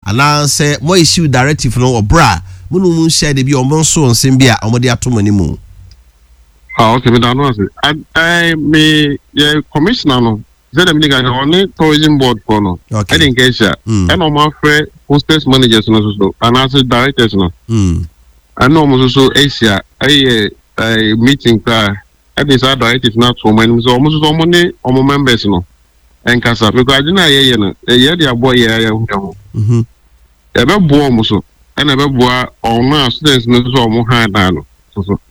ana say mo issue directive no obra munum share de bi omo so nsem bi a omo de ato mani mu. Okay, me don't say. I me commissioner no. Say them nigga only tourism board for no. Okay. I didn't get share. And no more free hostess managers no so. And also directors no. And no more so Asia. I meeting car. I decide directive not for many. So almost so many members no. And kasa because I didn't hear no. The boy yeah. Ebe boy mo so. And ebe boy on students no so mo hand no. So.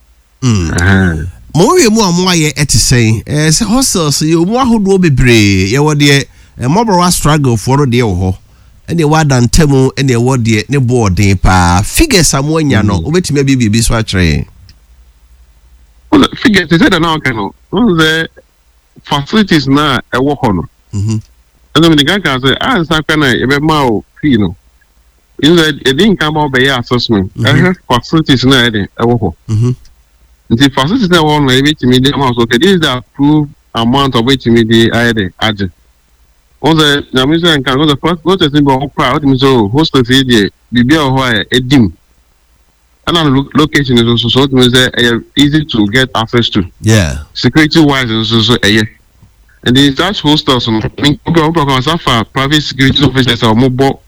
Mo we mu amoye etisen se hostels ye mu ahodo bebre ye wo de mobile struggle for de wo ho ene wa dantemu ene wo de ne boarding pa figures amonya no obetime bibi so akere figures say that now can no the facilities na e wo ho no and then the guy can say answer can e be ma o fee no in the e didn't come about by assessment facilities na e wo ho the facilities that one maybe to me the amount okay this is the approved amount of which me the added. Also, the music can go the first go to think about crowd so hostels here be or why a dim. Another location is also so easy to get access to. Yeah. Security wise is also and the such hostels for private security officers or mobile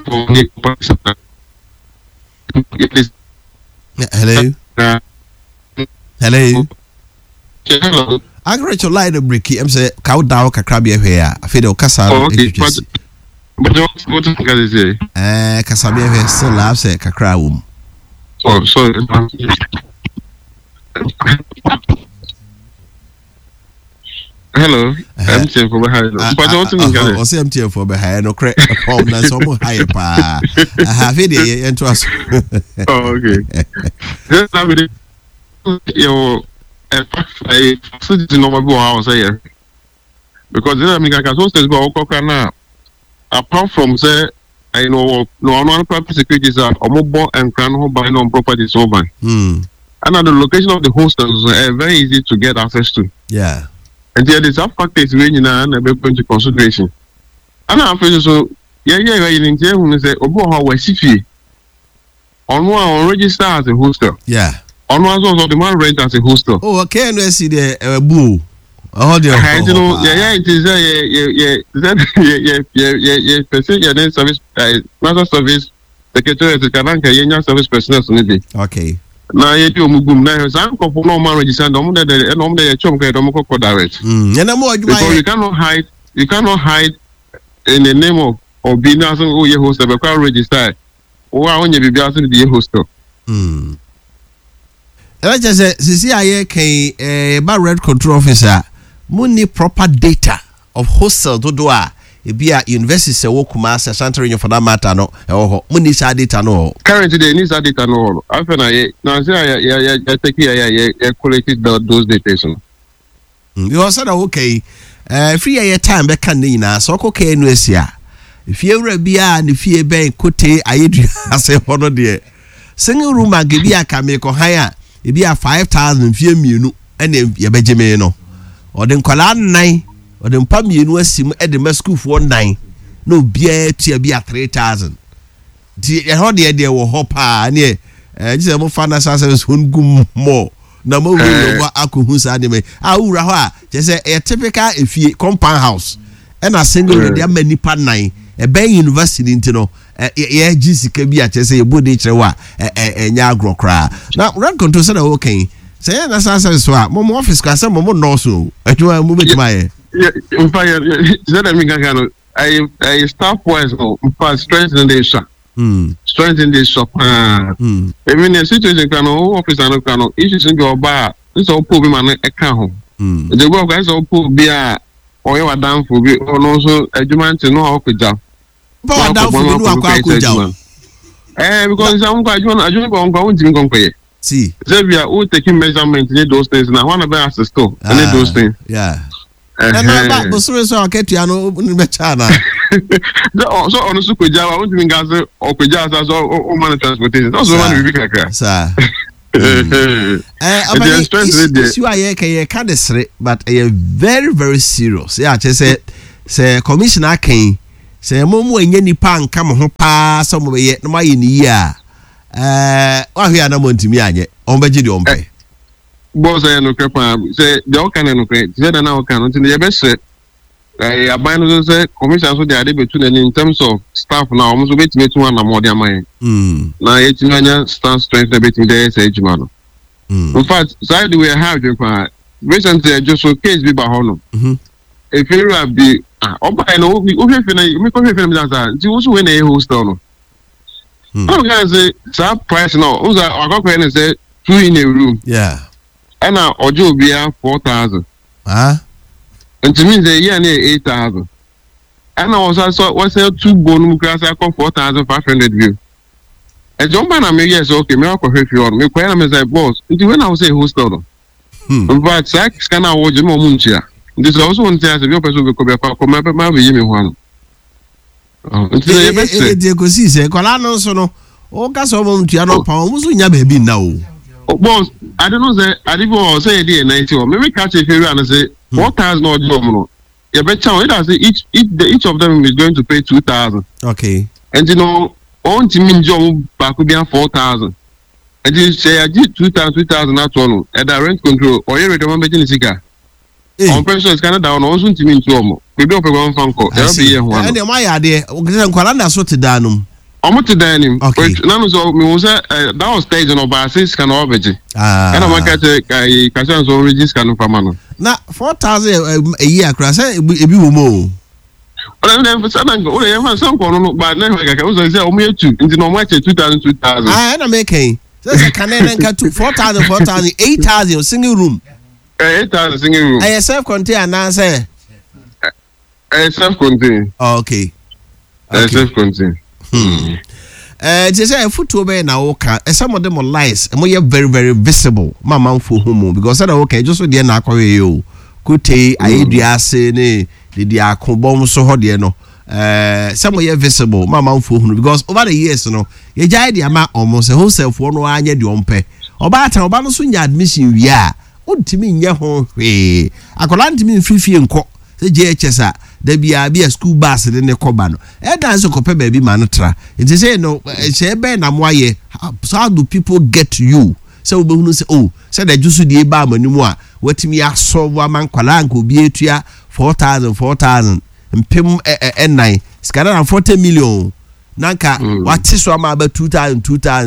hello. Hello. Hello. I got your line breaky. I'm say cow down kakrabia here. I feel Casa. But what can I say? Casabia here still laughs at Kakrawum. Oh, sorry. Hello. MTN for behind. But what you mean? I say MTN for behind. No crack. Oh, that's almost higher pa. I have it into us. Oh, okay. Just have it. You facility no more house here because then I can so say go now apart from say I know no private securities are mobile and can buy no properties over and the location of the hostels is very easy to get access to. Yeah, and there is some factors when you know and be into consideration and I feel so you in there when say obo how we see on register as a hostel. Yeah. On one of the man rent as a hostel. Oh, okay, no see the boo. Oh, dear. It is person service master service secretary to Kananka Yenya service personnel. Okay. Now you do mugum na some couple no man register no the chum get direct. Because you cannot hide in the name of being as a hostel because register. Or when you be asking the hostel. I just say, see, I can red control officer. Money proper data of hostel to do a be a university se wokuma se Santorini for that matter no. Oh, money sa data no. Currently, they need that data no. After now, say I take here collected those data. You also said okay. Free a time back can na so okay no sia. If you ever be and if you be kote ayedu ase hono de. Single room and give ya can make higher. It be a 5,000 few minu and then ya bejeme or then kwala 9 or then pam you sim at the school for 9 no beer to be a 3,000 the how the idea will hop near just a fana service hungum more na mo wa akuhusa anime awura just a typical if you compound house and a single there many pa 9 a bay university into yeah, Jessica be at say body chewa nya agro kra. Now run control say okay. Say na say so mom office ka say mom no so. Adwa mu betima yeah. In fact, say that me can I staff wise strength in the shop. Strength in the shop. Even the situation can office and can issues in your bar. This all pull man e kan ho. The work guys all pull be a or you are down for be also adjustment no how to jam. Power down for you because I'm quite one. See, Xavier, who taking measurements in those things now? One of us to store and those things. Yeah. And so I get you know China. So on the super Java, I want to mean gas or Kujas or man transportation. That's one we can sir. You can't but very, very serious. Yeah, just say commissioner came. Say momu enye nipa nka mo ho pa so mo be no maye ni yi a wa hwe ana mo ntimi anye on beji de on pe boss no krepa say the o kan no kre say na o kan ntini ye be se aban no say commission so dey betu na in terms of staff now almost betime tu na mo dey aman na ye tinanya staff strength na betime dey say ejuma no in fact side we have the recently just so case bi ba ho no if you have the oba no o hwe na me ko hwe na me dansa ti wo so we na e hostel no I'm gonna say that price no who's I got going to say 2 in a room and now ojo be 4,000 and to me the year near 8,000 and I also what's 2 bone class I come 4,500 view and John Banner me yes okay me I go if you me quite am say boss until when I was say hostel in fact sex can I watch mo munchia this also one say you person go come ma be me one e go see say kola no so no o ka so mo ntua no pa o so nya ba bi na o boss I don't know say I didn't say dey 90 or maybe catch a fair and say 4,000 or no you bet it has each of them is going to pay 2,000 okay and you know on to mean job back be 4,000 and you say I did 2,000 at one and the rent control or you remember in the on person is Canada on also to mean to mo we be one phone call there be here one and my idea o nkwala na so te danum omo te danim na no so me wo say that was stage no ba 6 can obeje and I market ka so register no fama no na 4,000 a year akra say ebi wo mo o na say na go o ye fan some ko no ba na ka o say o mo etu nti no mo ache 2,000 na make say can na nka 4,000 8,000 single room 8,000 single room self-contained and say self-contained okay self-contained they say footwear be na oka some of them are lies and we are very very visible mama for homo because that okay just so there na akwaye yo kute ayeduase ne de akobom so ho de no some we are visible mama for homo because over the years no ye jai de ama almost wholesale for no anya de ompe oba tan oba no so nya admission wi a ontimi nye ho hwe akola ntimi mfifie nko se JHS a da bia bia school bus de ne koba no e dan so kope ba bi ma no tra it say no she be na moaye so how do people get to you so we hunu say oh say da jusu de ba manimu a watimi aso wa man kwala nko bi etua 4,000 mpem nine skada na 40 million nanka wati so ama ba 2,000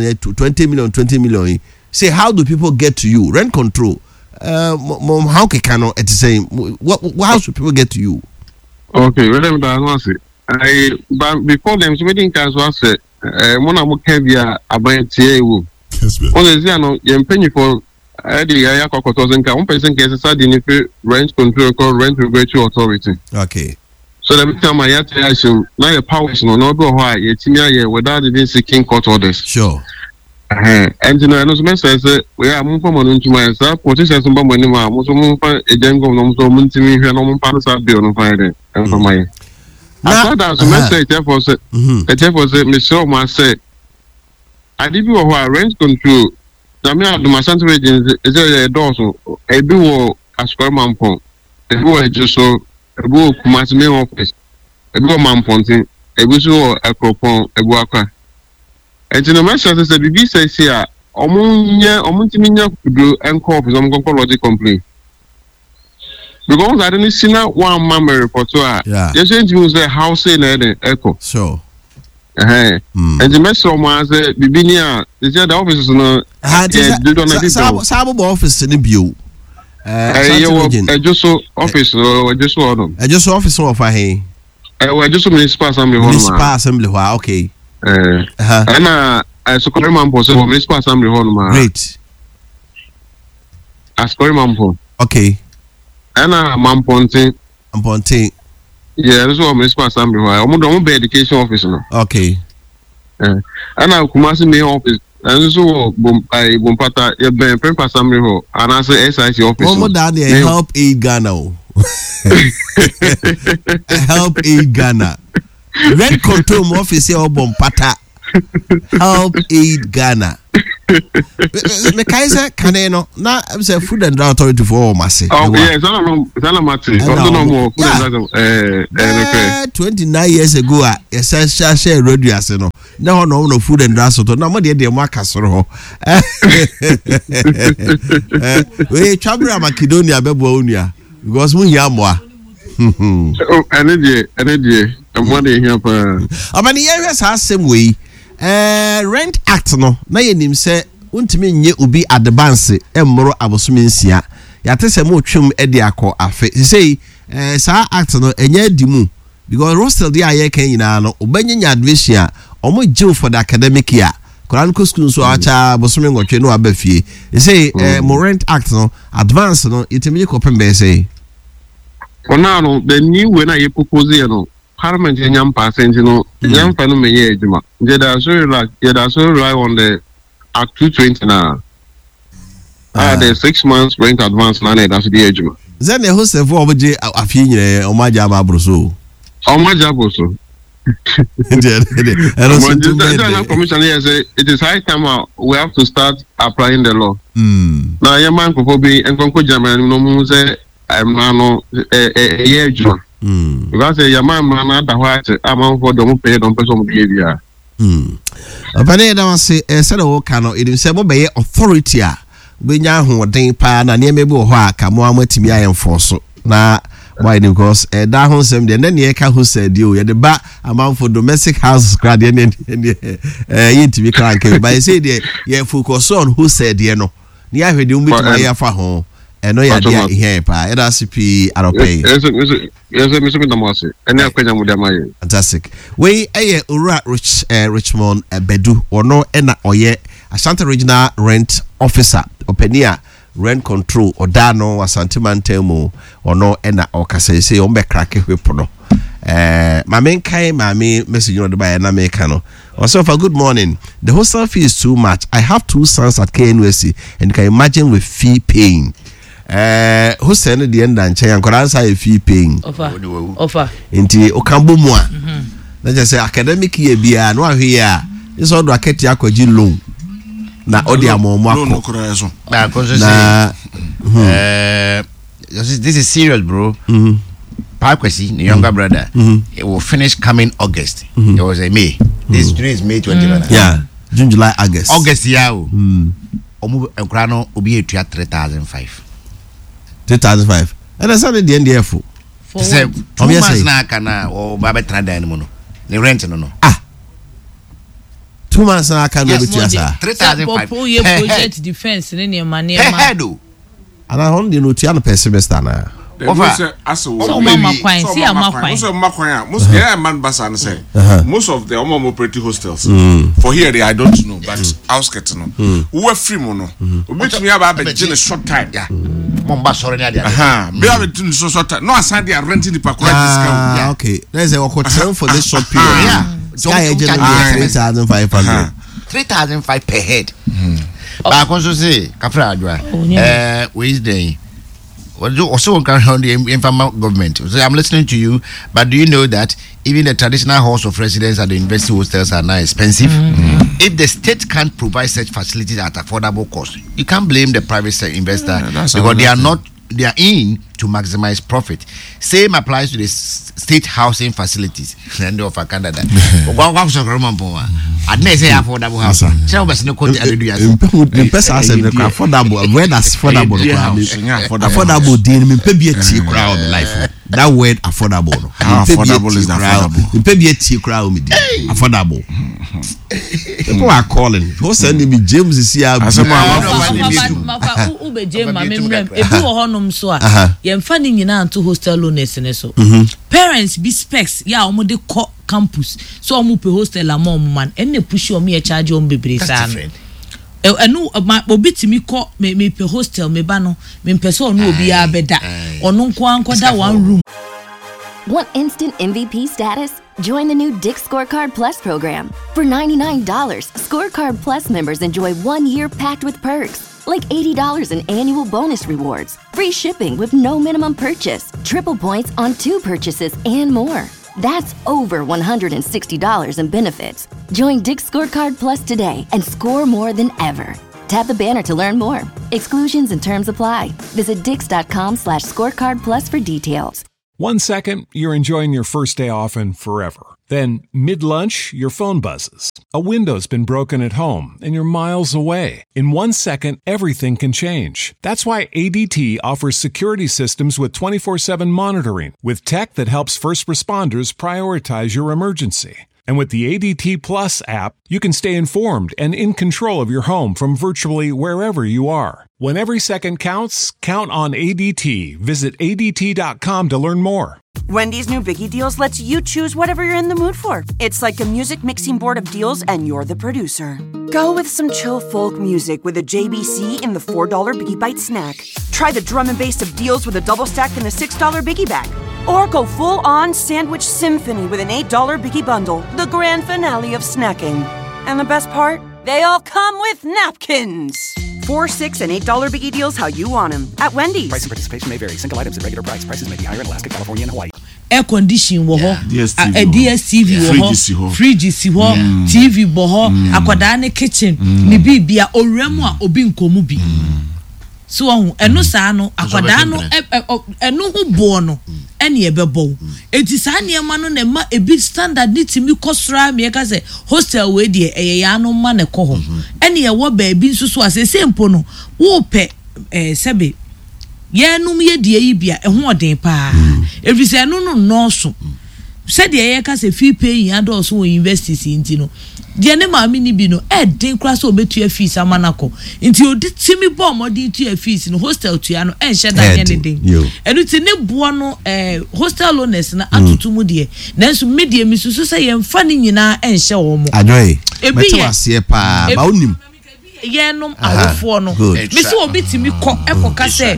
20 million say how do people get to you rent control how can it say how should people get to you okay well them that no say but before them so many can so say mo na mo can be abantie ewu on dey say no ye mpenyi for the area kokoto nka one person can say the rent control called rent regulatory authority okay so them tell my yet action now your powers no be ho ye timia ye without even seeking court orders sure and you know no so say we are mo for money ntuma say politicians mo money ma mo so mo fa ejengo no so mo ntimi hwe no mo pa sa bill no fa dey and for my after that so say therefore say me so ma say I did be who rent control na me adu ma central agency is a door so e bi wo asukor mampon e bi wo ejuso e bi wo Kumasi main office e bi wo mampontin e bi so akropon e bi akwa and you know my sister say bibi say here omuntimi nya kudo enko office omunkology complaint because I didn't see na one man report to her you say you say house na the echo sure and the message man say bibi ni a they say the office no sabo office ni bio ejoso office ejoso odom ejoso office of ahe ejoso municipal assembly ho okay and so Corey Mampo so municipal assembly hall ma great as Corey Mampo okay and Mamponte yeah this was municipal assembly hall omo be education office no okay and Kumasi main office and so Bompata e be prime assembly hall and as SIC office omo down there help aid Ghana help aid Ghana rent control office here Bompata help aid Ghana Me kai say kane no na say food and drug authority for Mase. Oh yes, I don't matter. I don't know 29 years ago a share radio ase no. Na no food and drug authority. Na mo de maka soro ho. We Chabra Macedonia bebo unia because mu hia moa. Oh, energy. I'm wondering here for. Abani area sa same way. Rent Act no na yenim se untimi nye obi advance emmoro abosome nsia yate se mo twem edi akọ afe say sa act no enye dimu because hostel dey aye kan nyina no obanyanya advice a omo jew for the academic year koran ko school so acha abosome ngotwe no abafie say mo Rent Act no advance no yetimi ko pembe say for now no the new way na ye propose no Parliament nyam percent no nyam fa no menye ejuma je so rely on the Act 220 now. The 6 months rent advance na that's the ejuma. Then the host for obaje afie nyere omaja ma abroso. Omaja abroso. Commission here say it is high time we have to start applying the law. Now your man ko be enkonko Germany no mu say no ejuma. Because your man na da what amount for the pay don person behavior. Opane da wase said o ka no it say mo be authority a benya hoden pa na ne mebi wo ho a ka mo amatimi ayenfo na why because da ho sem de na ne ka ho said o ye de ba amount for domestic houses grad ye yintimi kan ke by say de ye focus on who said ye no ne ahwede um bituma ya fa ho eno ya dia here pa e da CP arope fantastic we Ura Richmond Bedu ono ena oye Ashanti Regional Rent Officer openia rent control odano Asante Mantemu ono ena okase say ombe krake hwepo no mame kai mame message no de ba na me ka no also for good morning the hostel fee is too much. I have 2 sons at KNUST and you can imagine with fee paying who send the end and chain and answer a fee paying offer into Okambo Mua. Let's just say academic year be no here. It's all the aketi akwaji loan. Na odi amomwa this is serious, bro. Parkwesi, the younger brother, it will finish coming August. It was a May. This today is May 21. Yeah, June, July, August. August, yeah. Omu enkrano obi etua 3,500. 3,500. And that's not the NDF. For 2 months na kana o baba trada ni mono. The rent no. 2 months na kana be tua sa. 3,500. Project defense ni ne ma. Hedo. Ana hon de no tua no per semester na. Most of the operating hostels for here I don't know, but outskirts no. We were free mono. We have a short time. Yeah. Momba sorry na dia. We have a short time. No aside they are renting the park discount. Okay. There's a hotel for this short period. Yeah. So 3,500. 3,500 per head. But I can say Kafra Adwa. Where is the also on the informal government. So I'm listening to you, but do you know that even the traditional halls of residence at the university hostels are now expensive? If the state can't provide such facilities at affordable cost, you can't blame the private investor because they are in to maximize profit. Same applies to the state housing facilities. And of Canada. I'd never say affordable housing. Affordable. Where does affordable? Affordable deal me pay be a tea crowd life. That word affordable. Affordable is affordable. Pay be a tea crowd me affordable. People are calling. Who sending me James is here? Ube James, if you honum so yemfa nyina to hostel loans ne so parents be specs ya omo de campus so omo pe hostel amom man enne push omo e charge omo bebre sa no enu obi timi ko me pe hostel me ba no me pese onu obi ya beda onu nko ankoda one room. Want instant MVP status? Join the new Dick's Scorecard Plus program. For $99, Scorecard Plus members enjoy 1 year packed with perks, like $80 in annual bonus rewards, free shipping with no minimum purchase, triple points on 2 purchases, and more. That's over $160 in benefits. Join Dick's Scorecard Plus today and score more than ever. Tap the banner to learn more. Exclusions and terms apply. Visit dix.com/scorecard plus for details. 1 second, you're enjoying your first day off and forever. Then, mid-lunch, your phone buzzes. A window's been broken at home and you're miles away. In 1 second, everything can change. That's why ADT offers security systems with 24/7 monitoring, with tech that helps first responders prioritize your emergency. And with the ADT Plus app, you can stay informed and in control of your home from virtually wherever you are. When every second counts, count on ADT. Visit ADT.com to learn more. Wendy's new Biggie Deals lets you choose whatever you're in the mood for. It's like a music mixing board of deals, and you're the producer. Go with some chill folk music with a JBC in the $4 Biggie Bite snack. Try the drum and bass of deals with a double stack in the $6 Biggie bag. Or go full-on sandwich symphony with an $8 Biggie bundle, the grand finale of snacking. And the best part? They all come with napkins. $4, $6, and $8 Biggie Deals how you want them at Wendy's. Price and participation may vary. Single items at regular price. Prices may be higher in Alaska, California, and Hawaii. Air condition wo ho, DSTV wo ho, fridge si ho, TV bo ho, akwadaa ne kitchen, ni bibia oremu a obi nkomu bi. So eno saa no akwadaa no eno ho bo no ene ebebo. Enti saa niema no na ma ebi standard ni timi kosra me ka se hostel we de ya no ma ne ko ho. Ene ye wo ba ebi nsusu asese mpo no wo pe sebe yenum ye die yi bia eho oden pa efise no so said ye ka se fee pay yin adults wo universities inti no de ne ma mi ni bi no den kra so obetua fees amanako inti odi timi bo modi tua fees no hostel tua no enhye da nye ne den enu ti ne bo no hostel owners na atutumu de nanso media mi susu se ye mfa ni nyina enhye wo mo adoy ebi ye wase pa ba onim ye nom awofo no mi se obi timi ko ekoka se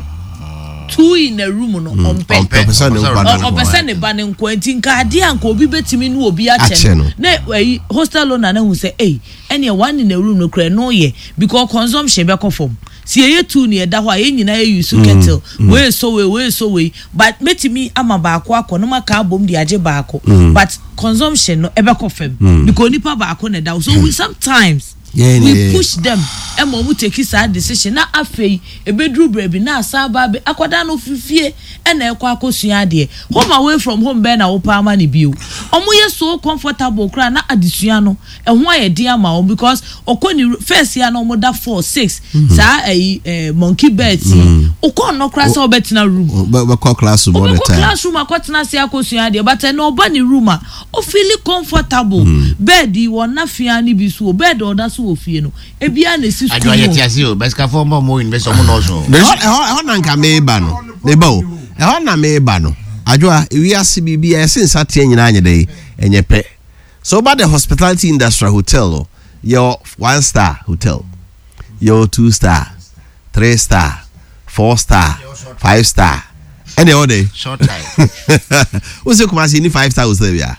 2 in a room no on person ne banen kwanti nka ade anka obi betimi no obi ache no na hostel owner na hu say ene 1 in a room no kra no ye because consumption be conform si ye 2 ne da ho a ye nyina ye use kettle we so we but metimi ama baako akọ no maka abom de age baako but consumption no ebe confirm because nipa baako ne da so we sometimes we push them and we take his decision na afei ebedru brebi na asaba be akwada no fifie e na ekwa akosua de home away from home be na wo pa ama ne bio omo ye so comfortable kra na adesua no ehwo aye de ama o because okoni first year no omo da 4 6 sa monkey bed okon no kra sa obetina room be call classroom all the time classroom akwatena se akosua de but no oba ni room a o feel comfortable bed wo na fia ni bi so bed oda so ofie no ebia na si school ajo yetiase o beska for mo invest omo no so na nka meba no meba o na meba no ajo a ewi ase bibia esensa tie nyina anyede enyepe so about the hospitality industry hotel your 1-star hotel your 2-star 3-star 4-star 5-star any other short time what's the Kumasi ni 5-star hotel ya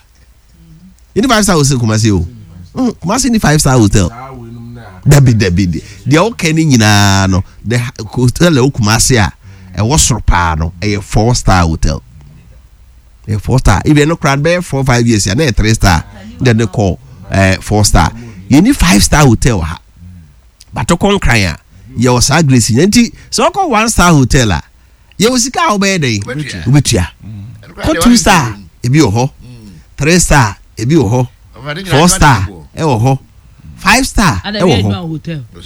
ni 5-star hotel Kumasi o Kumasi ni 5-star hotel Debi the okay ni nyina no the hotel o Kumasi a e wo soro pa no e 4-star hotel e 4-star even no crowd be 4-5 years ya na 3-star then they call 4-star you need 5-star hotel ha but to kon kran ya ye was agree nti so ko 1-star hotel a ye wosika obey dey obetua ko 2-star e bi ho 3-star e bi ho 4-star e ho 5-star e ho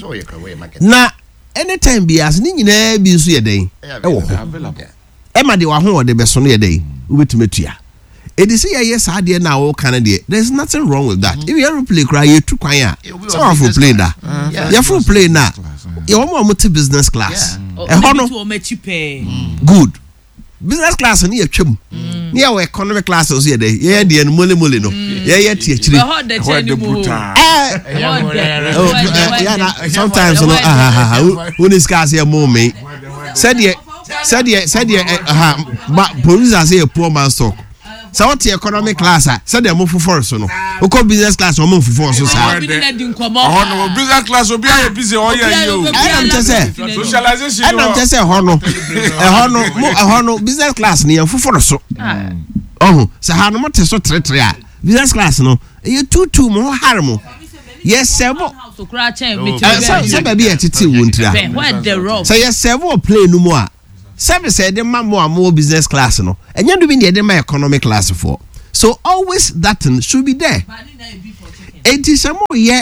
na anytime bi as ni nyina bi nso ye den e ho e ma de wa ho de be so no ye den obetumetua it is yes idea now all kind of there's nothing wrong with that if you ever play cry you too quiet so for play that you for play now you want to business class good business class ni atwam ni ya economic class so there yeah the mole no yeah tiachiri sometimes when is class here moment said police say a poor man stock so what the economic class said they move for so no o ko business class o move for so sa no business class obi are busy all year you socialization I'm just say hono business class ni for so sa ha no mate so 3 business class no you tutu mo harmo yes several so cry chain me so baby etiti wontra where the rock so yes several plane no mo a service said the more business class no and you do be the my economic class for so always that should be there it is some yeah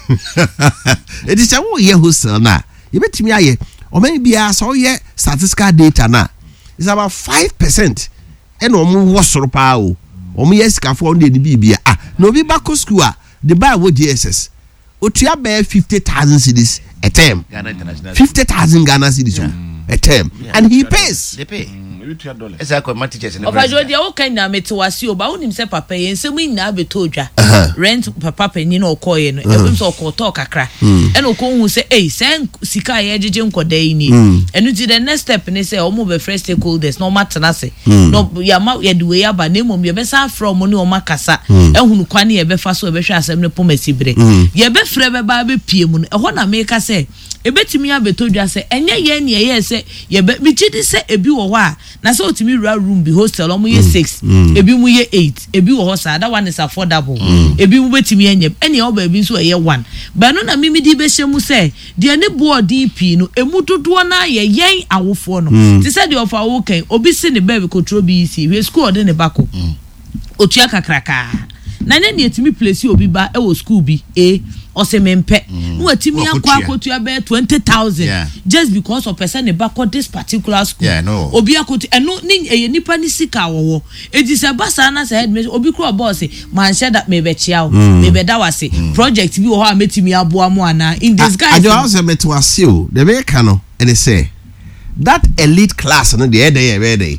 it is some yeah hustle na you bet me aye or maybe so yeah statistical data na it's about 5% and omo wosoro pa o omo yes ka for the bibia no be back school the buy wo DSS otua be 50,000 cedis a term 50,000 Ghana cedis a term and he pays they pay it's like my teachers in the Ofajo dia o kan na metewase o ba wonim se papa ye nsem nyina beto odwa rent papa panyin o koye no e so ko to kakra e no ko hu se sen sika ye jeje nkoda yi ni enu ti the next step ni se o mo be first stakeholders no matena se no ya ma ye de we aba na mom ye be sa from ni o makasa ehunu kwane ye be fa so be hwe asem ne pomasibre ye be frɛ be ba be pie mu no e ho na me ka se ebetimi abeto odwa se enye ye ne ye se ye be mi gidi se ebi wo ho a na so otimi room be hostel omo ye 6 ebi mu ye 8 ebi wo ho sa that one is affordable ebi mu betimi enyem ene o ba ebi so ye 1 ba no na mimi di be hyemu se de ne board DP no emu dodo na ye yen awofo no ti se de of awo kan obi se ne baby control BC we school de ne bako otua kakraka na ne etimi place obi ba e wo school bi osemempe no atimi akwa akotua be 20,000 just because of person e back this particular school obi akotu eno ni nipa ni sika wo edi se basa na se head obi kro boss man share that me be chia me be da wase project bi wo ha metimi aboa mo ana in this guy I just say metwase o the be ka no and say that elite class no the dey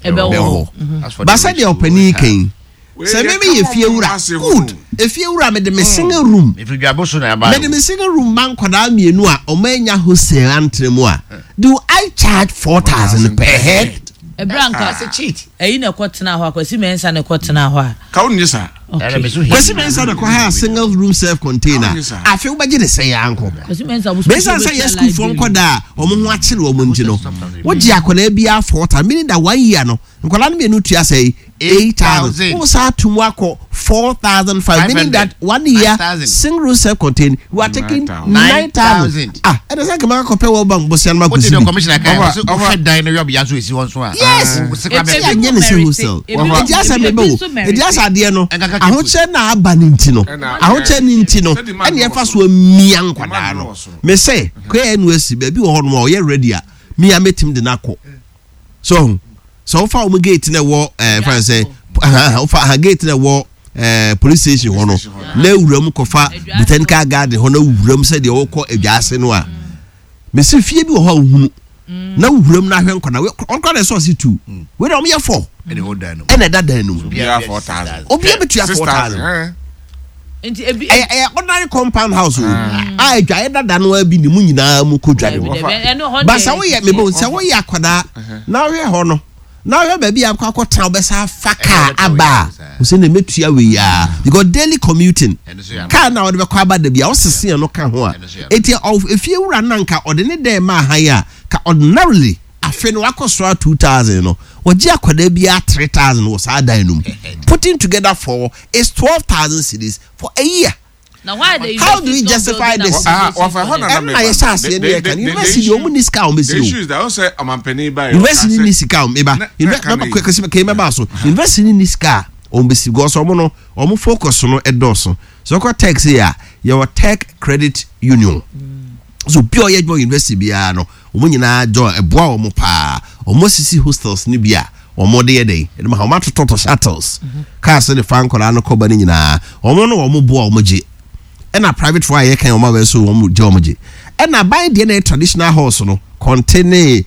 basa the opening king say maybe if you were good if you were made the single room if you are so na ba made the single room man kwada mienu a omanya hostel antremu a do I charge 4,000 per head ebranka say cheat na kwotena ho akwasi mensa na kwotena ho a ka wonni sa kwasi mensa na kwa ha single room self container afi wo baje de say anko kwasi mensa bu mensa say yes school for nkoda omo ho akire omo ntino wo ji akola bia 4,000 meaning that 1 year no nkola no mienu tua say 8,000 who sa tumwako 4,500 meaning that 1 year single room self contained we are taking 9,000 and the second man compare world bank bosian ma what the commissioner can over die no be aso esi won so a yes anya ne se hustle e dia sa mebe o e dia sa de no ahoche na aba ni ntino ahoche ni ntino ene e fa so mia nkwada no me say kwa NUSC ba bi wo ho no o ye ready a mia metim de nako so far we gate na wo friend say ha gate na wo police station ho no na wuram kofa botanical garden ho na wuram say de wo ko adwase no a me se fie bi wo ho hunu na wuram na hwe nkona onko na so si 2 we do me 4 e de hold down e na dada no obi 4,000 obi betua 4,000 enti ebi ordinary compound house a dwa dada no abi ni mu nyina mu ko dwa ba sa wo ye me bo sa wo ye akwada na hwe ho no now you baby am kwa kwota obesa faka aba we say na metua we ya because daily commuting car na we be kwa aba da bia wo sese no ka ho a eti of efie wura nanka odene dem ma han ya ka ordinarily afi no akoso 2,000 no oji akwada bia 3,000 was adan no putting together for is 12,000 cedis for a year. Now why they how do we justify this? University issues that also amampeni by university nisika meba university nisika ombesi go so no omo focus no edoso so ko tax here your tech credit union so pure ye university bia no omo nyina jo eboa omo pa omo sisi hostels ni bia omo de dey e ma how toto shuttles cars the fan kola no ko ba ni nyina omo no omo boa omo je na private for ye kan o ma we so wo je o moje na buy the traditional house no contain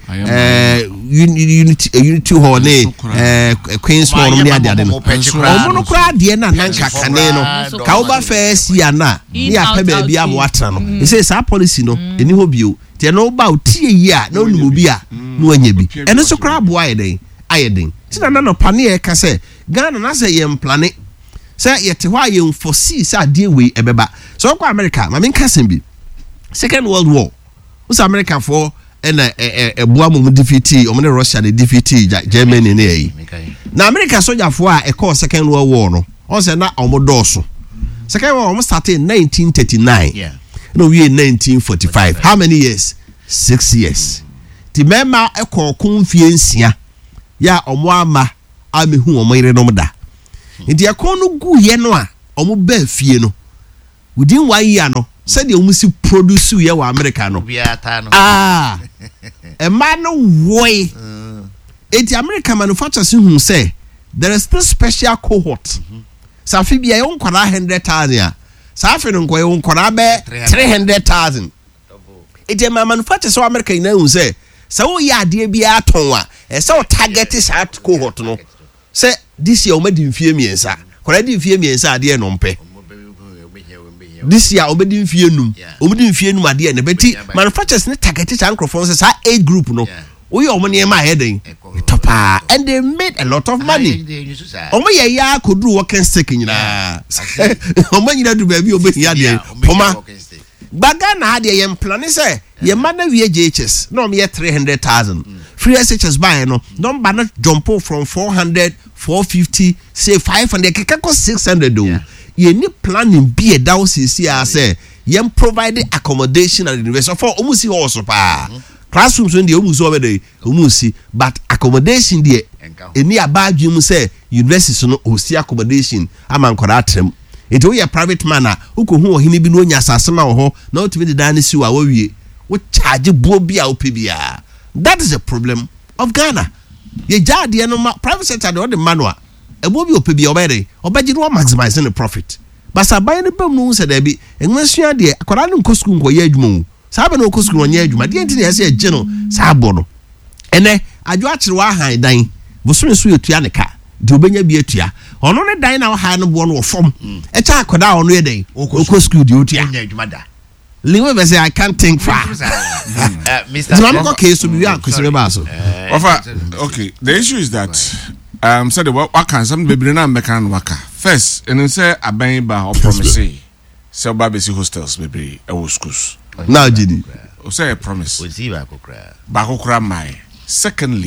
unity hall ne Queen's hall no dia dia no o no kra de na nanka kane no ka oba first year na ni apa ba bia mo atra no e say sa policy no eni ho bio tie no ba o tie year na onu obi a no anya bi eno so kra boa ayeden ti na no pane e ka say Ghana na say ye mplane say yet why you foresee say dey we ebeba so kwa America ma men kasen bi Second World War us America for na boa mu defeat o me Russia dey defeat Germany na yi na America soldier for e call Second World War no on say na omodoso Second one almost started in 1939. Yeah. No, we in 1945. How many years? 6 years. The mema eko konfiensia. Ya omo ama amehu omo ire no da. Nti ekon no gu ye no a omo ba fie no. Within 1 year no, said the omo si produce ye wa America no. Ah. A man no way. Eti American manufacturers who say there is this special cohort. Safi bia yon kwara 100,000. Safi no kwa yon kwara be 300,000. Eti manufacturers of America na who say so ya ade bia ton a e say target is at cohort no. Say this year omedi mfie miensa. Kwara di mfie miensa ade no mpe. This year omedi mfie num. Omedi mfie num ade na beti manufacturers ne target is microphone say age group no. We are money my heading. And they made a lot of money. Omo ye ya kodru working stick nyina. Omo nyina do baby obe ya de. Poma. Baga na ade ye plan say ye mana we JHS. No me 300,000. Free SHS buy no. Number not jump from 400, 450, say 500, keka 600 do. Ye ni planning be a down see say ye provide accommodation at the university for almost see also pa. Classrooms when the almost over there, but accommodation there. Any about you say university no hosti accommodation. I'm them. It will a private manner who could who he be no yasasama or not to be the dynasty what charge bobia opibia. That is a problem of Ghana. Ye jadi no private sector the manual. A bobby opibia obey or budget one maximizing the profit. But I buy the boom said there be and when you are there, I could not costume for yedmo. Sabe no kosu no nya adwuma de enti na ese agye no saabo no ene adwo akere wa han dan bosoro so yetua ne ka de obenya bi atua ono ne dan na wa han no bo no fom e cha akoda ono ye dan okosu de otua nya adwuma da lewe be say I can't think far Mr. Zama case so bi akosi ba so okay, the issue is that said what can some bebre na mekan waka first and say aban ba or promise say babesi hostels bebre e wo schools. Now, Jidi. Say a promise. Bakokra mai. Secondly,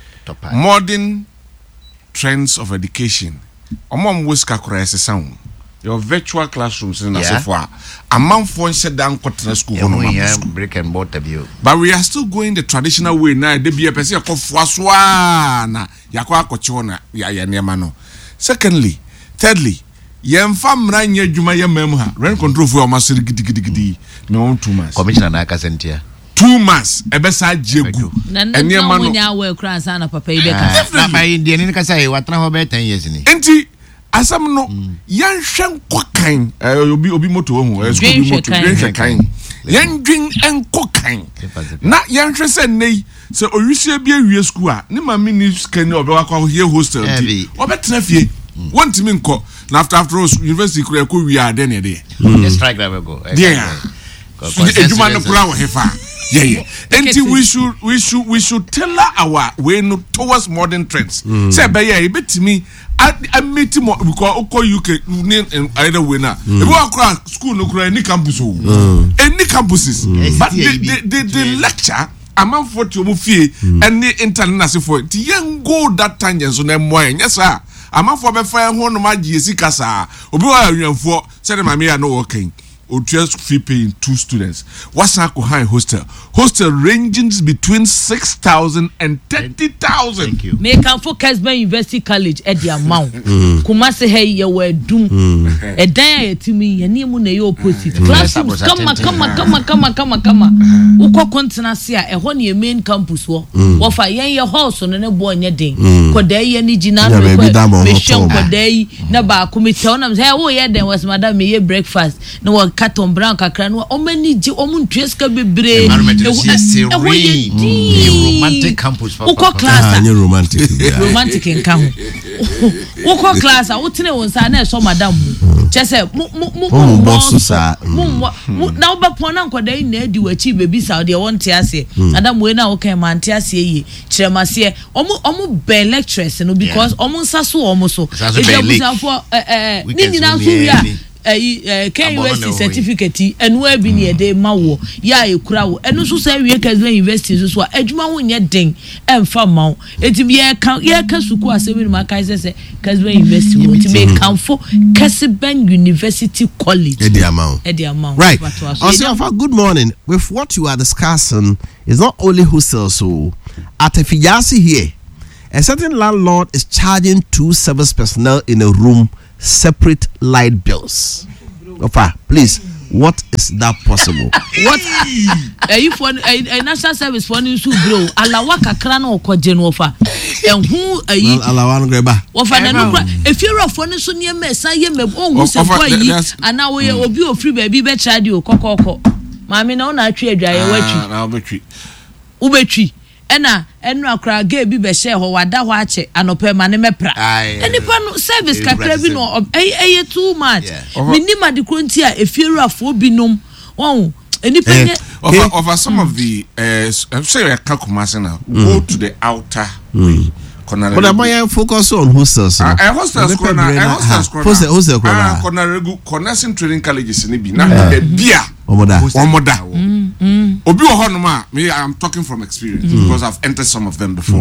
modern trends of education. Omom wiska kura ese sound. Your virtual classrooms in Asofwa. A month for sit down cotton school. Brick and mortar view. But we are still going the traditional way now. They be a person called Fwaswana. Yakwa kochona ya niamano. Secondly, thirdly. Yemfa mranya juma ya memha rent control for masiri gidi me on 2 months commissioner na akasentia 2 months ebesa jegu enya mano nya we kran sana papa ibeka papa indi ni kasa e watna ho be 10 years ni enti asam no yanhwe nkokan obi moto ho school moto kan yandwin enkokan na yanhwe se nei se oyusie bi awie school a ne mama ni scan obi wakwa here hostel ti obetena fie want me nko after all university could we are then the strike that we go yeah ejuma no kura wo hefa yeah enti we should tailor our way no towards modern trends say be yeah betimi I meet mo because UK either way na e go kura school no kura any campus any campuses but the lecture among 40 omo fie and the international for the young go that tangent so na mo yes sir amafo be fa ho no magye sika saa obi wa anwamfo se de mame ya no working o just fee paying 2 students what's a high hostel ranging between 6,000 and 30,000. Thank you. Make am focus by University College at the amount kuma se hey ye were dum e dan ya timi ye nemu na ye opposite classrooms kama ukọ continency a e ho na main campus wo fa yen ye hall so no ne bo nya den koda ye ni gina no me hwe koda yi na ba komite onam say wo ye den was madam me ye breakfast no wa carton brown kakra no o mani ji o mu ntweska bebre romantic campus ukọ class romantic nka ho ukọ class a wotene wonsa na so madam chese mu boss sa na obepon na nkoda yi na adi wachi bebi sa de wonte ase adam we na wo kan mante ase yi kiremase omu be lecturers no because omu nsa so omu so e busa for ni nyina so wi a KUST certificate enu abi ne de ma wo ya ekura wo enu so say wie Kesben University so adwuma ho nye den emfa ma wo eti ye ka suku asemi ma kai say Kesben University wo ti me kanfo Kesben University College Eddie amount right. Also, good morning. With what you are discussing is not only hostels. So at Efijasi here, a certain landlord is charging 2 service personnel in a room separate light bills. Ofa, please, what is that possible? What? If one a national service for you to grow, alawa kakra na okoje no ofa. Ehun ayi. Alawa no greba. Ofa na no if you rough one so near me say me ohun se boy yi ana we obi ofri baby be charge o kokoko. Mami na una atwe adwaye watwi. Na obetwi. Ubetwi. Ena enu akra ga bi be she ho wada ho ache anope ma ne mepra. Enipa no service kakra bi no too much. Minima de kronti a efiru afo binom. Won enipa nye over some of the say I can come now go to the outer way. But I focus on hostels. Hostels Connection Training Colleges in Ibina. Beer. Omoda. Obi ohonoma, me I'm talking from experience because I've entered some of them before.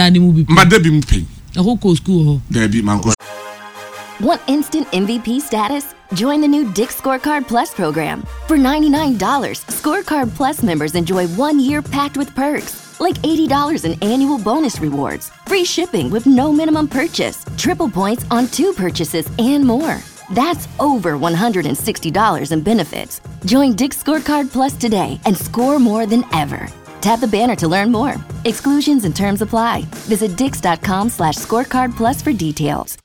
Want instant MVP status? Join the new Dick's Scorecard Plus program. For $99, Scorecard Plus members enjoy 1 year packed with perks, like $80 in annual bonus rewards, free shipping with no minimum purchase, triple points on 2 purchases, and more. That's over $160 in benefits. Join Dick's Scorecard Plus today and score more than ever. Tap the banner to learn more. Exclusions and terms apply. Visit dix.com/scorecard plus for details.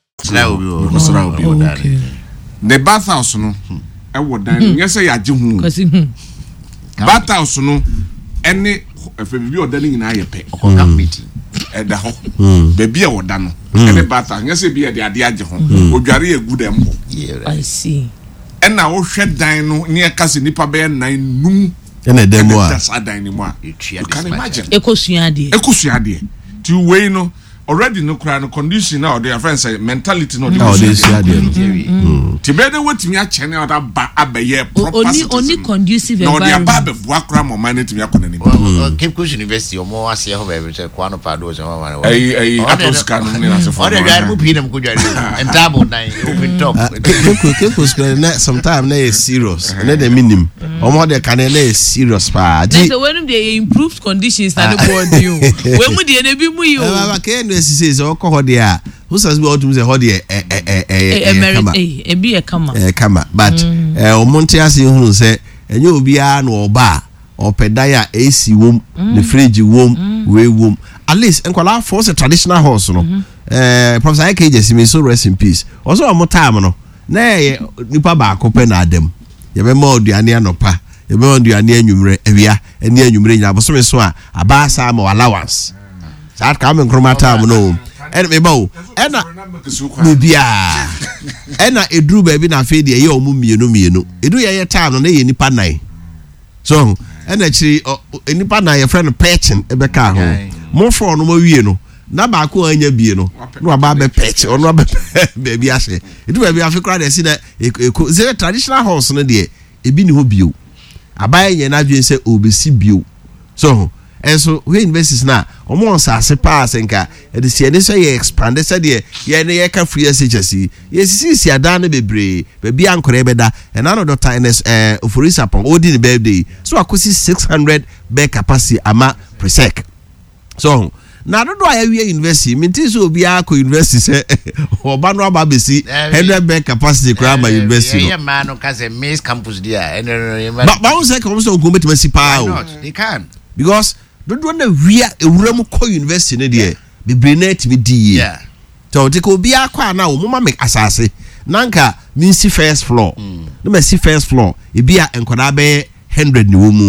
The bathhouse no e wo dan yes say yaje hu bathhouse no any bibi odan nyina ye pe committee e da ho baby e woda no any bathhouse yes be de ade age ho odware egu dem ho I see and na wo hwe dan no ne ka se nipa be 9 num ene dem a that's dan ni mo a you can imagine ekosua de ti we no already no cry no condition now their friends say mentality no they see ti be dey wetimi a chene oda ba abaye proper only conducive environment no dey ba akra mo man timi akona ni Cape Coast University o mo ase ho be say kwano pado so ma atoska no ni na se for o dey guy mo pinam ko jare entable nine open top Cape Coast na sometimes na serious na the minimum o mo dey kan na serious pa so when they improved conditions na the board you when mu dey na bi mu you says alcohol there who says we ought to say hodi kama but omonte ase hunu say enye obi a na oba opedaya AC wom the fridge wom we wom at least enkwala for a traditional house no Professor Ike Jesime so rest in peace also am time no na nipa ba akopɛ na adam ye be ma oduane anopa ye be oduane anwumre awia ani anwumre nya bosome so a aba sa ma allowance that come nkroma time no and me bawo ena bibia ena edru ba bi na fe de ye omu mienu edu ye time no na ye nipa nine so ena chiri nipa nine ye friend patching e be ka ho mo for no mo wie no na ba ko anya bie no no aba be patch ono aba be bi ase edu ba bi afi kra de si na ze traditional house no de ebi ni ho bio abaye ye na dwen se obesi bio so and so we universities na omo nsase pass nka e de se ye expand se de ye ka free SHC ye sisi ada na bebre be ankore beda and another time Oforisa pon odi ni birthday so akosi 600 bed capacity ama per sec so na do ya we university minti so obi akọ university se oba no aba besi 100 bed capacity kra ma university yeah man no ka say Maze campus there but we say come so go metimasi pa o they can because do na wia ewuram ko university ne de bebre na timi di yeah so te ko bia kwa na o mama make asase nanka minsi first floor no me see first floor e bia enkoda be 100 ni wo mu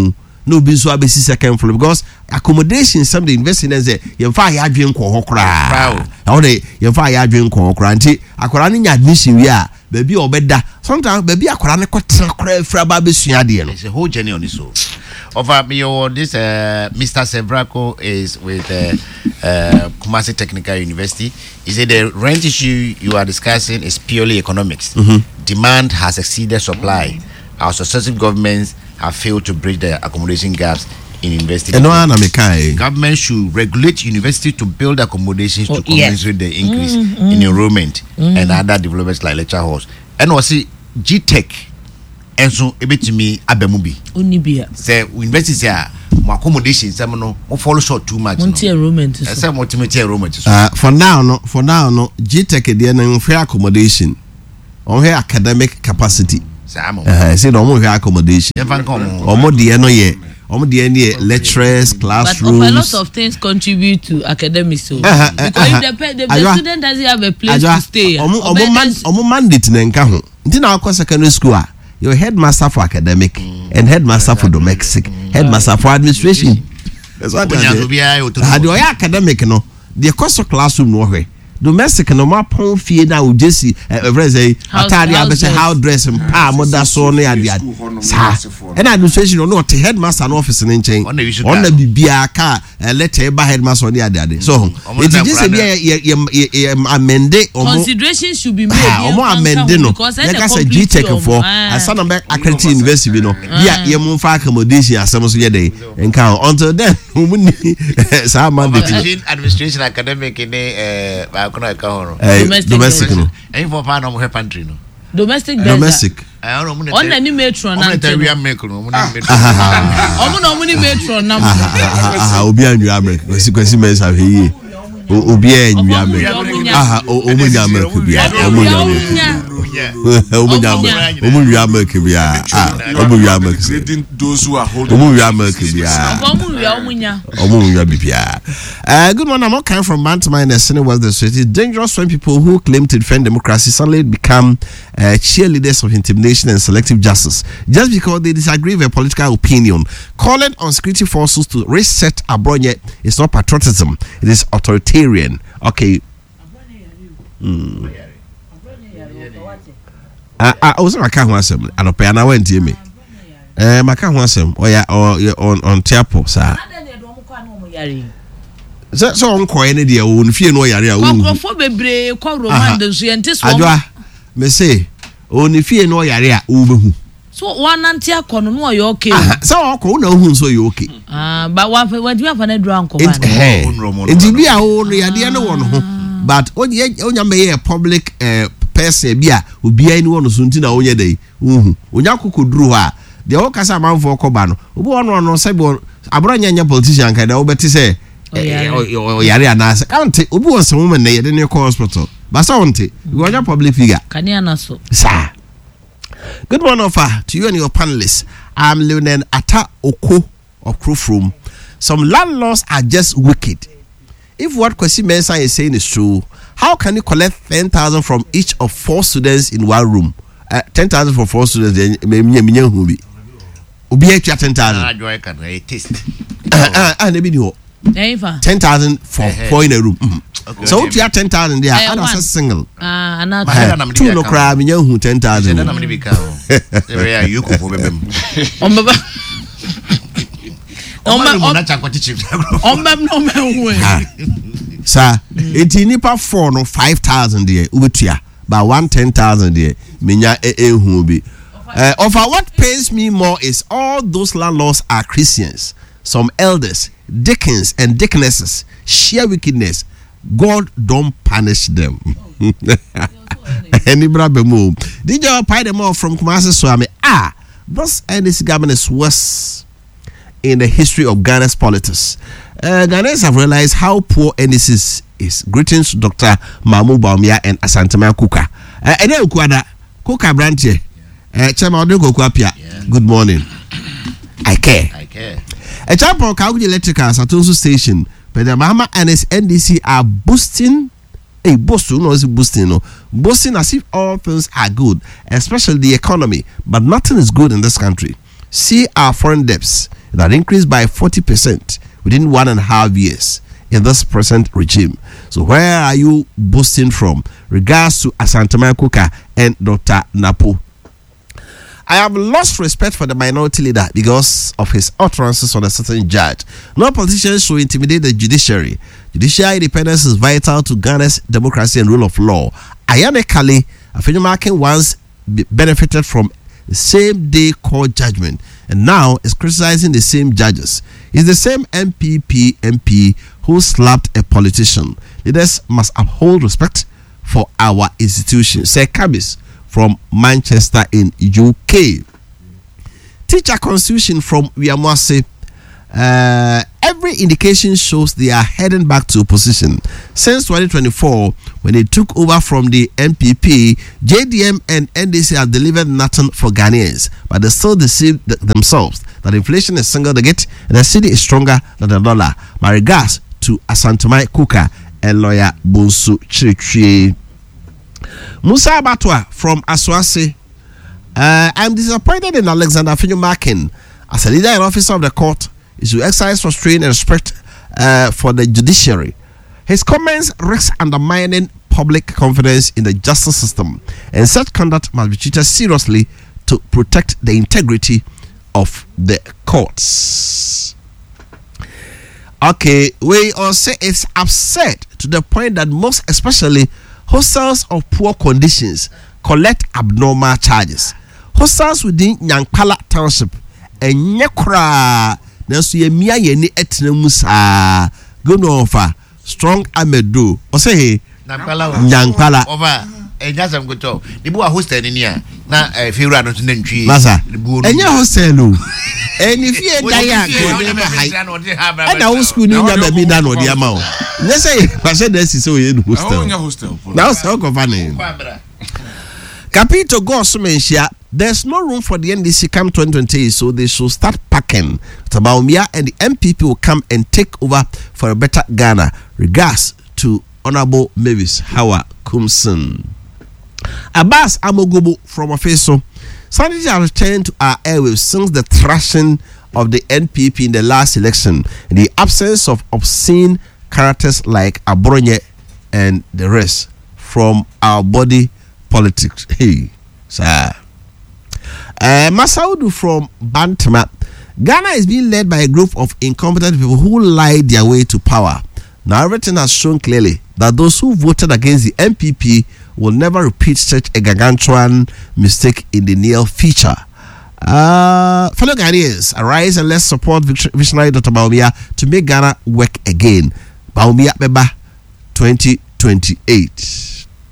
no be so abesi second floor because accommodation some the investing say yemfa ya adwen ko hokra how dey yemfa ya adwen ko hokra nti akwara ne nya admission wi a baby obeda sometimes baby akwara ne kotra kra fra ba besua de no it's a whole journey on this. Over this Mr. Sevrako is with Kumasi Technical University. He said the rent issue you are discussing is purely economics. Demand has exceeded supply. Our successive governments have failed to bridge the accommodation gaps in university. Government should regulate university to build accommodations to compensate the increase in enrollment and other developments like lecture halls. And also GTech. And so ebetimi abemubi onibia say university say accommodation some no follow short too much no enrollment say multi enrollment for now no GTech dey na fair accommodation on her academic capacity say no more accommodation omo dey no ye omo dey any lecturers classrooms but a lot of things contribute to academics so because if the student doesn't have a place to stay omo mandate na nka ho nti na akọ secondary school your headmaster for academic and headmaster for domestic, headmaster for administration. That's what I do. Academic, no, the cost of classroom no way. Domestic no more pon fee now just see how dress and palm that so near the and administration no the headmaster office in chain on the BBA car letter by headmaster on the other. So it is just amend consideration should be made because like I said GTech for a son of accredited university no yeah you move for accommodation as some day and count until then administration academic in domestic no and for pan no pantry no domestic on any metro na omo metro na obi anyu America kwesi mensa heye obi anyu America omo nya America bia omo nya America bia omo nya America those who are holding omo nya America bia omo nya bia good morning. I'm coming from Mantama in the Senate West District. It's dangerous when people who claim to defend democracy suddenly become cheerleaders of intimidation and selective justice just because they disagree with a political opinion. Calling on security forces to reset Abronye is not patriotism, it is authoritarian. Okay. I was not a assembly. I don't pay an hour and me. Maka Hansem, on Tiapo, sir. So on coin dia won fie no yare a won ko bebre ko roman de so yente so adwa me say on fie no yare a wo behu so one anti akono no yo okay so ko na hu so yo okay but one we afa na dura anko man enti bi a wo no yade no won ho but onya me a public person bi a obi ani won so nti na onye dai onya kokoduru ha de o kasa manfo ko ba no obi won se bo abronya nya politician kan da wo beti say yare anase can't obi won some woman na yede ne hospital but so won't you are public figure can you answer sir. Good morning to you and your panelists. I'm Leonen Ata Oko of Krofrom. Some landlords are just wicked. If what Kwesi Mensah is saying is true, how can you collect 10,000 from each of 4 students in one room? 10,000 for 4 students obi 10,000 10,000 for 4 in a room. Okay. So if you have 10,000 there, I was a single. Two no crab in your 10,000. Sir, it's in Nipa 4 no 5,000 there. Ubutia, but 10,000 there. Minya hubi. Of what pains me more is all those landlords are Christians. Some elders, deacons and deaconesses share wickedness. God don't punish them. Any brother move. Did you apply them all from Kumasi Swami? This and this government is worse in the history of Ghana's politics. Ghanaians have realized how poor NDC is. Greetings to Dr. Mamu Baumia and Asantema Kuka. And then Kuka Branche. Chairman Kuka. Good morning. I care. A champion Kauji Electrical Satonsu Station. But the Mahama and his NDC are boosting boosting as if all things are good, especially the economy. But nothing is good in this country. See our foreign debts. that increased by 40% within 1.5 years in this present regime. So where are you boasting from? Regards to Asantuma Kuka and Dr. Napo. I have lost respect for the minority leader because of his utterances on a certain judge. No politicians should intimidate the judiciary. Judicial independence is vital to Ghana's democracy and rule of law. Ironically, Afenyomakin once benefited from the same day court judgment and now is criticizing the same judges. He's the same MPP MP who slapped a politician. Leaders must uphold respect for our institutions. Say Kabis from Manchester in UK. Teacher constitution from Wiamwase. Every indication shows they are heading back to opposition. Since 2024, when they took over from the NPP, JDM and NDC have delivered nothing for Ghanaians, but they still deceive themselves that inflation is single digit and the cedi is stronger than the dollar. My regards to Asantuma Kuka and lawyer Bonsu Chirichie. Musa Abatwa from Aswase. I'm disappointed in Alexander Afenyomakin. As a leader and officer of the court, is to exercise restraint and respect for the judiciary. His comments risk undermining public confidence in the justice system, and such conduct must be treated seriously to protect the integrity of the courts. Okay, we also it's upset to the point that most especially hostels of poor conditions collect abnormal charges. Hostels within Nyankpala Township and Nyakura Nanso ye mia ye ni etena mu saa gono ofa strong amedo o say Nyankpala over ejasam goto the boy hostel ni a na fewura no tun ntwi masa enya hostel o eni fie daya ko de ma hai and our school ni nya baby da no de ama o nye say pase da si so ye hostel now so ko fa ne Capito Gosmenshia. There's no room for the NDC come 2020, so they should start packing. Tabaumia and the MPP will come and take over for a better Ghana. Regards to Honorable Mavis Hawa Kumson. Abbas Amogobo from Ofeso. Sanity has returned to our airwaves since the thrashing of the NPP in the last election, in the absence of obscene characters like Abronye and the rest from our body politics. Hey, sir. Masaudu from Bantama. Ghana is being led by a group of incompetent people who lied their way to power. Now everything has shown clearly that those who voted against the MPP will never repeat such a gargantuan mistake in the near future. Fellow Ghanaians, arise and let's support visionary Dr. Baumia to make Ghana work again. Baumia Beba 2028.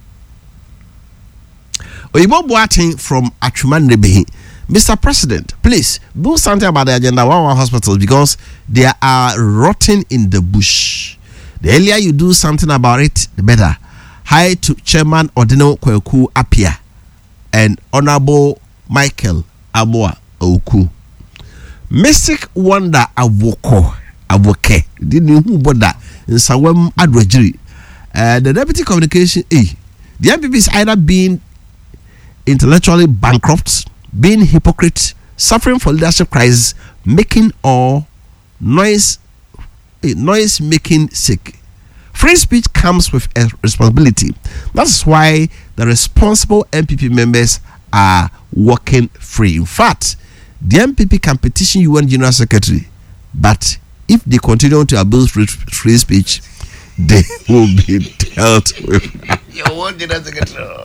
Oyibo Boateng from Achuman Nebehi. Mr. President, please do something about the agenda 11 hospitals because they are rotting in the bush. The earlier you do something about it, the better. Hi to Chairman Odino Kweku Apia and Honorable Michael Aboa Oku. Mystic Wonder Avoke. Didn't you who bought that in Sawem Adwajiri? The Deputy Communication the MPP is either being intellectually bankrupt, being hypocrite, suffering for leadership crisis, making or noise making sick. Free speech comes with a responsibility. That's why the responsible MPP members are working free. In fact, the MPP can petition UN General Secretary, but if they continue to abuse free speech, they will be dealt with. UN General Secretary.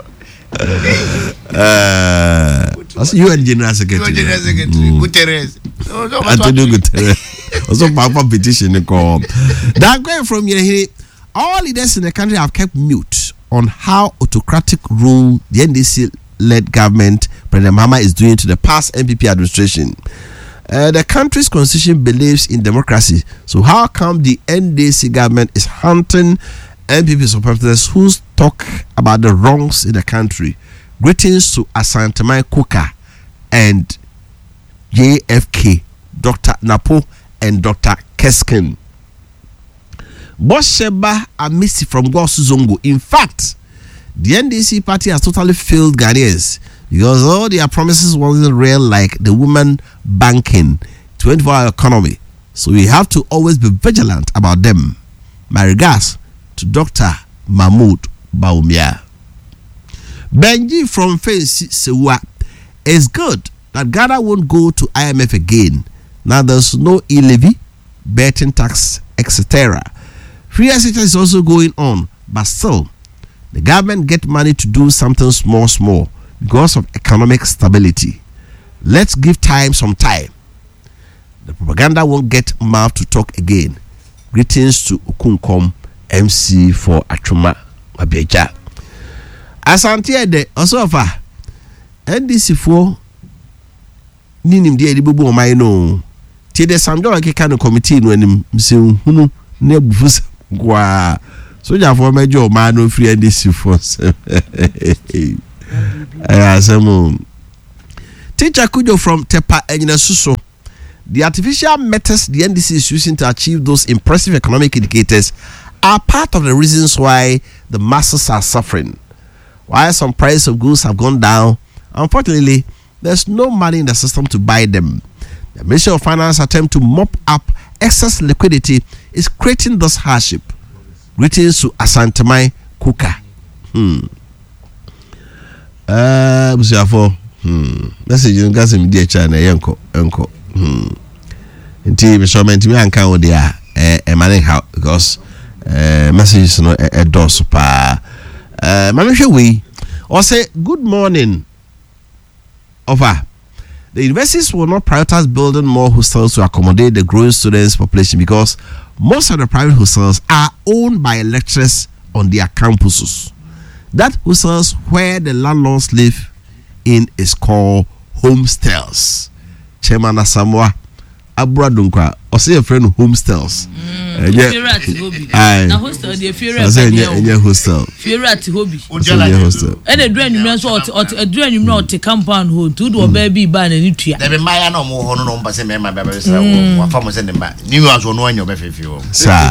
UN General Secretary. Guterres. Antonio Guterres. Also, Papa petition call. That going from here, all leaders in the country have kept mute on how autocratic rule the NDC-led government, President Mahama, is doing to the past MPP administration. The country's constitution believes in democracy, so how come the NDC government is hunting MPP supporters who talk about the wrongs in the country? Greetings to Asantuma Kuka and JFK, Dr. Napo and Dr. Keskin. Bosheba Amisi from Gosu Zongo. In fact, the NDC party has totally failed Ghanaians because all their promises wasn't real, like the women banking. It 24-hour economy. So we have to always be vigilant about them. My regards to Dr. Mahmoud Baumia. Benji from Fensi Sewa. It's good that Ghana won't go to IMF again. Now there's no e-levy, betting tax, etc. Free exercise is also going on, but still, the government get money to do something small because of economic stability. Let's give time some time. The propaganda won't get mouth to talk again. Greetings to Okunkom MC for Achuma Abeja. Asante de osofa NDC for ninim de edibubu o mai no. Ti de samjo akeka no committee no anim mse hunu na bufusa kwa soja for mejo o ma no free NDC for. Asemu Teacher Kujo from Tepa Enyina Suso. The artificial methods the NDC is using to achieve those impressive economic indicators are part of the reasons why the masses are suffering. While some price of goods have gone down, unfortunately, there's no money in the system to buy them. The Ministry of Finance attempt to mop up excess liquidity is creating this hardship. Greetings to Asantemai Kuka. Message in gas in China, Yanko. Until measurement me and count there a money how because messages no a door super. We or say good morning. Over. The universities will not prioritize building more hostels to accommodate the growing students' population because most of the private hostels are owned by lecturers on their campuses. That hostels where the landlords live in is called homestels. Chairman Asamoah Abradunkwa or say a friend homestels. Na hostel the fear hostel. Fear at hobby. Hostel. And a drain a drain not a compound home to do a baby ban and nutria. There be my no more no but say my baby or farmers send them back. New ones will know your baby fuel. Sir.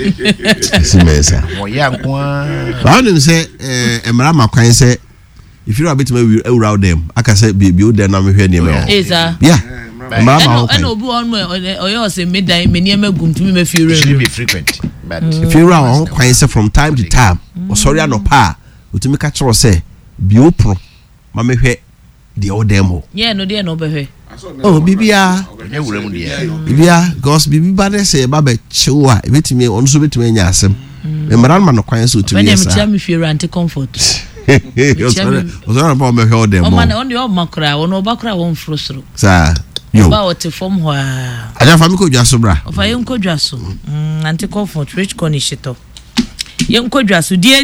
Simesa. Oh yeah, I didn't say Emrama can say if you're a bit maybe around them, I can say be there now. Yeah. I know one way or yours a midday, many gum to me should be frequent. But if you're around, from time to time, or sorry, no pa, to me catch or say, be pro, mamma, the old demo. Yeah, no, dear, no, behe. Oh, Bibia, because Bibi Bade say, Babbe, Chua, bit me on so bit me, yasem. And Madame no quiet so to me, if you're anti comfort. Was on about me, hold them on your macra or no bacra won't frustro. Sir. About to form where I don't find Jasubra of a young Kojasu, anti comfort, rich cornishito. Young Kojasu, dear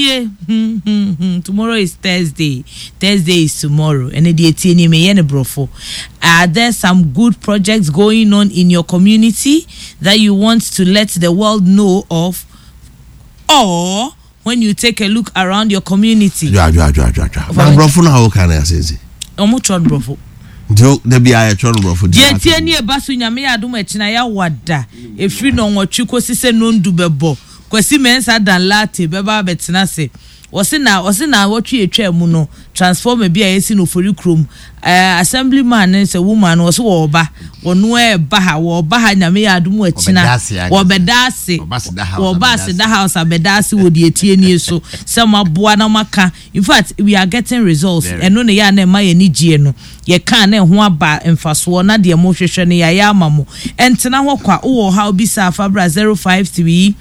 TNA. Tomorrow is Thursday. Thursday is tomorrow, and a dear TNA may brofo. Are there some good projects going on in your community that you want to let the world know of? Or when you take a look around your community? Brofo, how can I say? Omutron brofo. There be a trouble for JT near Basunya me adum echina wada efri no nwatwiko sise no ndubebo kwasi mensa dan late beba betina se wose na watwe etwa mu no transformer bia yesi no fori krom assemblyman ne se woman wose wo ba wono e ba ha wo ba ha nyame adum echina wo bedase wo base da house abedase wo die tie nie so se maboa na maka. In fact, we are getting results eno ne ya na ma ye ni gie no ye kan na ho aba emfaso na de mo hwehwe ne ya amamo entena ho kwa wo ha obi sa fabra 053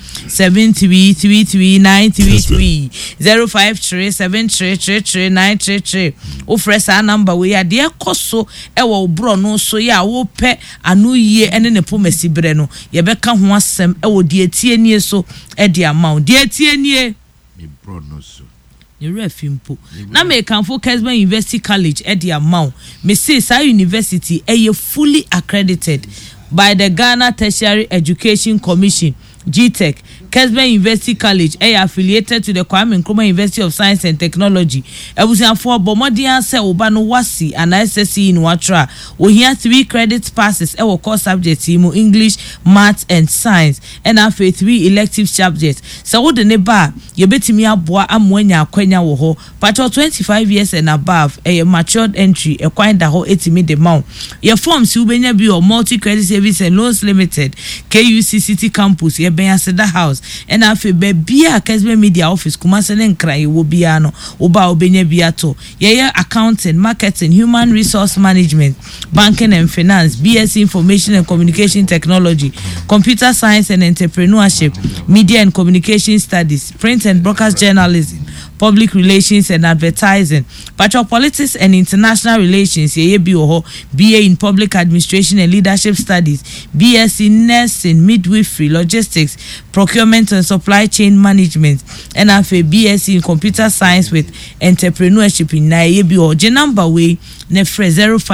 7333 933 053 7333 933 o fresa number we ya de koso e wo bro no so ya wo pe anu yie ene ne pomasi bre no ye beka ho asem e wo de atie nie so e de amount de atie nie me bro no so you refimpo na me kan focus by University College at the amount me say sa university e fully accredited by the Ghana Tertiary Education Commission GTEC Kesben University College affiliated to the Kwame Nkrumah University of Science and Technology. Ebusianfo bomodian se oba no wasi and SSC in Watra. We hear 3 credit passes course subjects English, Maths and Science, and after 3 elective subjects. So what the neba you betimi aboa amwenya akwenya wo ho. Pato 25 years and above a matured entry da ho etimi de mount. Your forms you benya bi or multi credit service and loans limited KUC City Campus ye benya Seda House and afi be bia Kesben Media Office Kumase ne nkran wo bia no oba obenya bia to ye accounting, marketing, human resource management, banking and finance, BSc Information and Communication Technology, computer science and entrepreneurship, media and communication studies, print and broadcast journalism, public relations and advertising, Patrol politics and international relations, BA in public administration and leadership studies, BSc in nursing, midwifery, logistics, procurement and supply chain management, and BSc in computer science with entrepreneurship in Nairobi. J number way nefre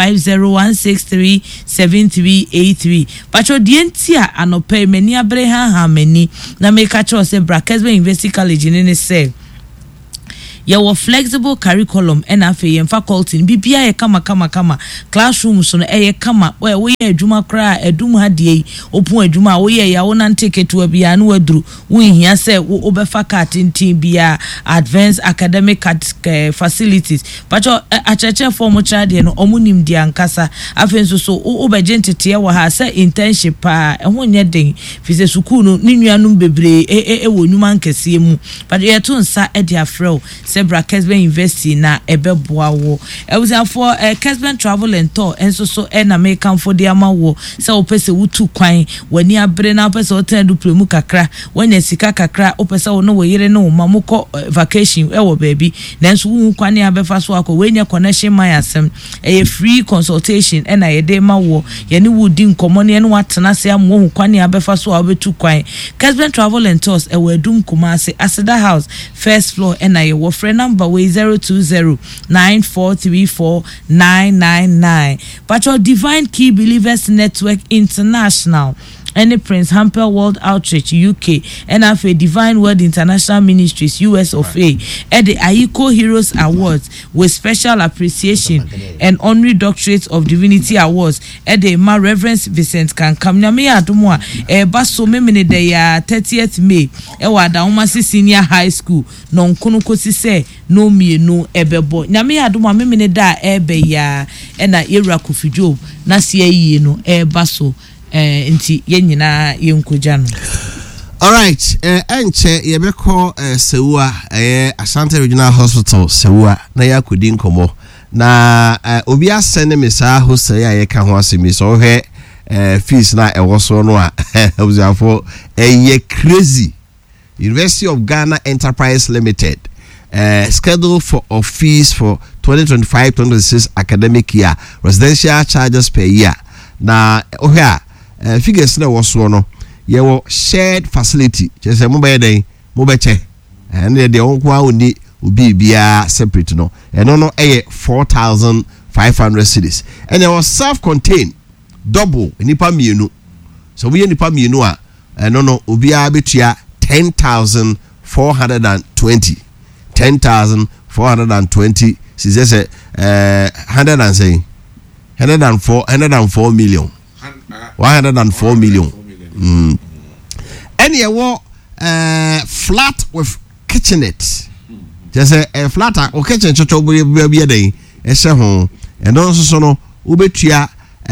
0501637383. Patrol dientia anope many abreha many na make a choice Kesben University College in say. Your flexible curriculum and faculty bibia ye kama classrooms so kama we adwuma kra adum ha die opun adwuma we ya wona take to bia no aduru we hia se wo befa katintin bia advanced academic facilities but acheche form child no omunim dia nkasa afenso so wo begentete wo ha se internship pa ho nye den fise sukuu no nuanum bebre wo nyuma nkese mu but ye to nsa e dia frel Sebra Kesben University na ebeboa wo. For Kesben Travel and Tour enso so na American for the amawo se opese wutu kwan wani abre na opese otan du premu kakra wanya sika kakra opese wo no wo yire no mamukọ vacation wo baby nanso wu kwan ya befa so akọ wenya connection mayasem free consultation na yede ma wo yene wudi nkomo ne no watena se amwo kwan ya befa so abetu kwan Kesben Travel and Tours edum Kumase Aseda House first floor na ye wo number way 02094349999. Patrol Divine Key Believers Network International. Any Prince Hampel World Outreach UK and a Divine World International Ministries US of A at the Aiko Heroes Awards with special appreciation and honorary doctorate of divinity awards at the Reverend Vincent Kankamnyame Adomwa baso memene de ya 30th May ewa da umasi senior high school non kunu kosi se no mienu ebebo nyame Adomwa memene da ebe ya na era Kofijo na sie yi no baso inti yenyina yenkoja no. All right, enche yebeko Sewa Asante Regional Hospital Sewa na yakudi nkomo na obi asene mesa ho se ya ye ka ho asemi so he fees na ewoso no a obuzafo crazy. University of Ghana Enterprise Limited schedule for fees for 2025-2026 academic year, residential charges per year. Na ohia figures na woso no ye wo shared facility just say mobile den mobeche and the onkwa oni obi bia separate no eno no 4,500 cedis and it was self-contained double nipa mienu so we nipa mienu a eno no obi a betua 10,420 10,420 she say 104 million 104 million. And you flat with kitchenette. Just a flat or kitchen chocho be a day. And also sono ubetia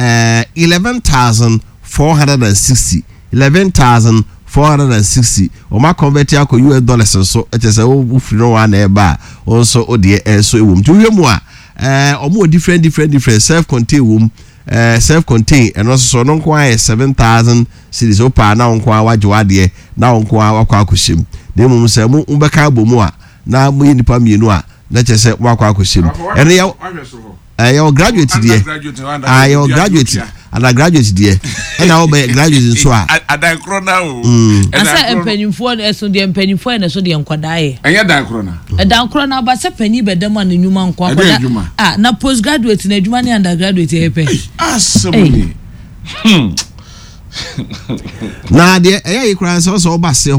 11,460. 11,460. Or my converter ko US dollars so it is a one eba also odie so wom. Do you more? Or more different self-contained womb. Self-contained and also so non kwa 7,000 cities opa na onkwa wajwade na onkwa wakwa akushim de mum se mu ubeka bomu a na mu nipa mienu a na chese wakwa akushim and your graduate there your graduate and a graduate there and I be graduate so a dan krona o asa empanimfo eso de empanimfo na so de nkwadaaye anya dan krona ba se pani bedam na nyuma nkwa na postgraduate na adwuma ne undergraduate epe asemi na de ikran so ba se